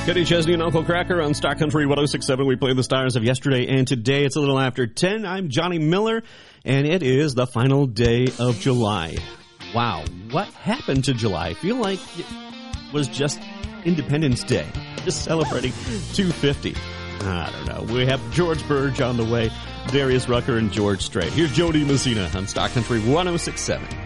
Kenny Chesney and Uncle Cracker on Stock Country 106.7. We play the stars of yesterday and today. It's a little after 10. I'm Johnny Miller, and it is the final day of July. Wow, what happened to July? I feel like it was just Independence Day, just celebrating 250. I don't know. We have George Burge on the way, Darius Rucker, and George Strait. Here's Jody Messina on Stock Country 106.7.